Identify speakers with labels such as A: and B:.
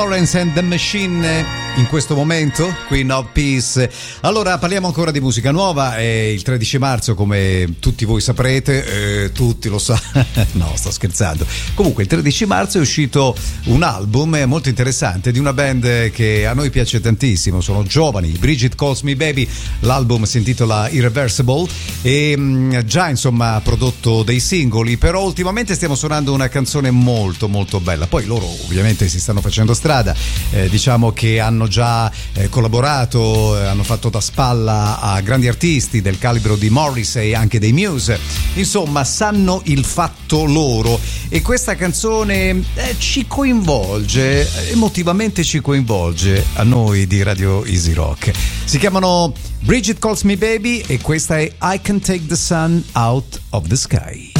A: Florence and the Machine in questo momento, Queen of Peace. Allora parliamo ancora di musica nuova. È il 13 marzo, come tutti voi saprete, tutti lo sanno. No, sto scherzando. Comunque il 13 marzo è uscito un album molto interessante di una band che a noi piace tantissimo. Sono giovani, Bridget Calls Me Baby. L'album si intitola Irreversible e già insomma ha prodotto dei singoli, però ultimamente stiamo suonando una canzone molto molto bella. Poi loro ovviamente si stanno facendo strada, diciamo che hanno già collaborato, hanno fatto da spalla a grandi artisti del calibro di Morrissey e anche dei Muse, insomma sanno il fatto loro, e questa canzone ci coinvolge, emotivamente ci coinvolge a noi di Radio Easy Rock. Si chiamano Bridget Calls Me Baby e questa è I Can Take the Sun Out of the Sky.